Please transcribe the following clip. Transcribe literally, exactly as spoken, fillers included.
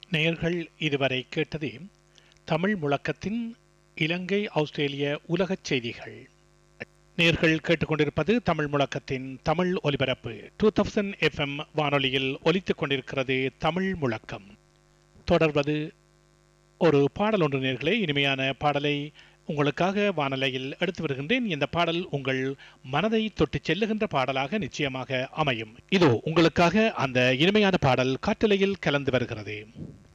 நேயர்கள் இதுவரை கேட்டது தமிழ் முழக்கத்தின் இலங்கை ஆஸ்திரேலிய உலகச் செய்திகள். நேயர்கள் கேட்டுக்கொண்டிருப்பது தமிழ் முழக்கத்தின் தமிழ் ஒலிபரப்பு. டூ தௌசண்ட் எஃப்எம் வானொலியில் ஒலித்துக் கொண்டிருக்கிறது தமிழ் முழக்கம். தொடர்வது ஒரு பாடல் ஒன்று. நேயர்களே, இனிமையான பாடலை உங்களுக்காக வானொலியில் எடுத்து வருகின்றேன். இந்த பாடல் உங்கள் மனதை தொட்டு செல்லுகின்ற பாடலாக நிச்சயமாக அமையும். இதோ உங்களுக்காக அந்த இனிமையான பாடல் காற்றலையில் கலந்து வருகிறது.